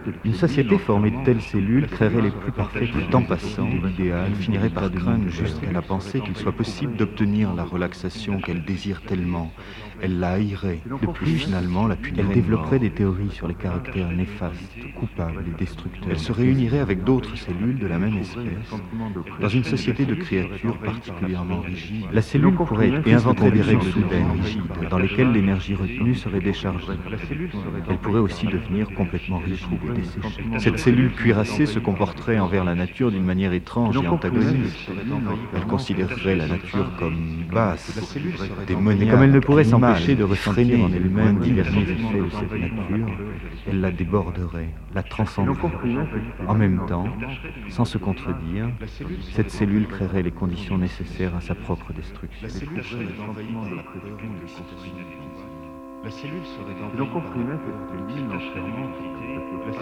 Une société formée de telles cellules créerait les plus parfaites temps passants de l'idéal, finirait par craindre jusqu'à la pensée qu'il soit possible d'obtenir la relaxation qu'elle désire tellement. Elle la haïrait, de plus finalement la punirait. Elle développerait des théories sur les caractères néfastes, coupables et destructeurs. Elle se réunirait avec d'autres cellules de la même espèce, dans une société de créatures particulièrement rigides. La cellule pourrait être et inventerait des règles soudaines, rigides, dans lesquelles l'énergie retenue serait déchargée. Elle pourrait aussi devenir complètement rigide et desséchée. Cette cellule cuirassée se comporterait envers la nature d'une manière étrange et antagoniste. Elle considérerait la nature comme basse, démoniaque. Comme elle ne pourrait s'empêcher de ressentir en elle-même les derniers effets de cette nature, elle la déborderait, la transcenderait. En même temps, sans se contredire, cette cellule créerait les conditions nécessaires à sa propre destruction. La cellule serait envahie par la peur de l'île entièrement.